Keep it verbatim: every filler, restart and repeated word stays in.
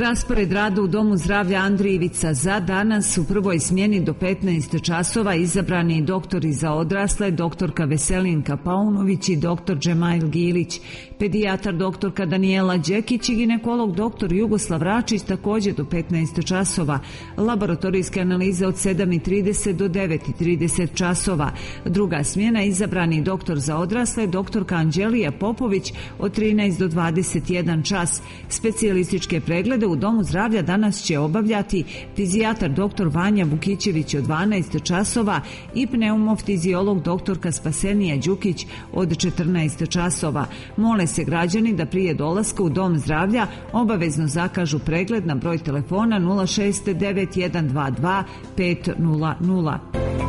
Raspored rada u Domu zdravlja Andrijevica za danas u prvoj smjeni do petnaest časova izabrani doktori za odrasle, doktorka Veselinka Paunović i doktor Džemail Gilić, pedijatar doktorka Danijela Đekić i ginekolog doktor Jugoslav Račić također do petnaest časova, laboratorijske analize od sedam i trideset do devet i trideset časova. Druga smjena izabrani doktor za odrasle, doktorka Anđelija Popović od trinaest do dvadeset jedan čas. Specijalističke preglede u Domu zdravlja danas će obavljati fizijatar doktor Vanja Vukićević od dvanaest časova i pneumoftiziolog doktorka Spasenija Đukić od četrnaest časova. Mole se građani da prije dolaska u Dom zdravlja obavezno zakažu pregled na broj telefona nula šest devet jedan dva dva pet nula nula.